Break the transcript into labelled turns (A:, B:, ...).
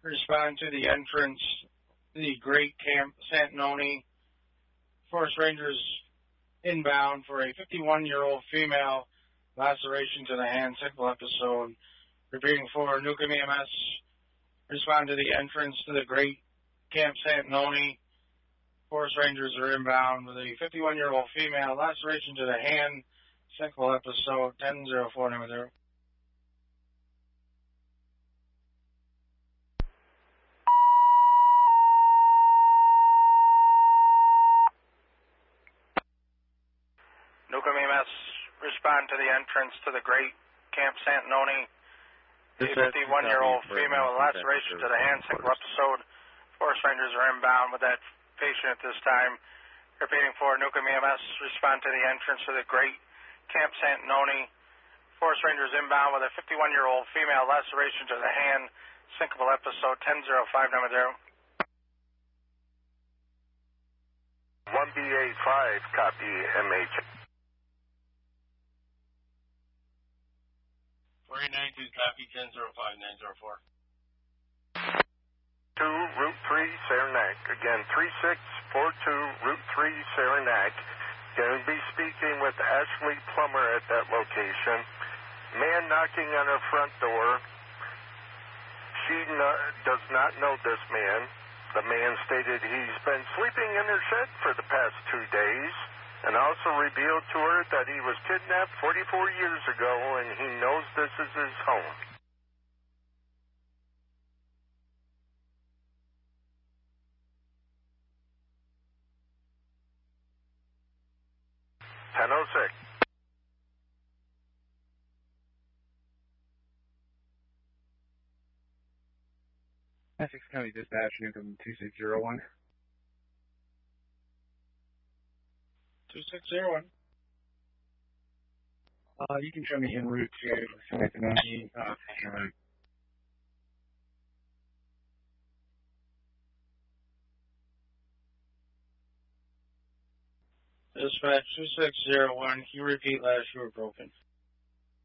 A: respond to the entrance to the Great Camp Santanoni. Forest Rangers inbound for a 51-year-old female, laceration to the hand, simple episode. Repeating for Newcomb EMS, respond to the entrance to the Great Camp Santanoni. Forest Rangers are inbound with a 51-year-old female, laceration to the hand, simple episode, 1004 number 0. Newcomb EMS, respond to the entrance to the Great Camp Santanoni. A 51-year-old female with laceration to the hand, simple episode. Forest Rangers are inbound with that patient at this time. Repeating for Newcomb EMS, respond to the entrance to the Great Camp Santanoni. Forest Rangers inbound with a 51-year-old female, laceration to the hand, syncopal episode, 1005 number 0.
B: 1BA5, copy MH.
A: 4892, copy 1005 904.
B: 2, Route 3, Saranac. Again, 3642, Route 3, Saranac. Going to be speaking with Ashley Plummer at that location. Man knocking on her front door. She does not know this man. The man stated he's been sleeping in her shed for the past 2 days, and also revealed to her that he was kidnapped 44 years ago and he knows this is his home. .1006.
C: Essex County Dispatch, Newcomb 2601.
A: 2601.
C: You can show me en route to Santanoni.
A: Dispatch 2601. Can you repeat last? You were broken.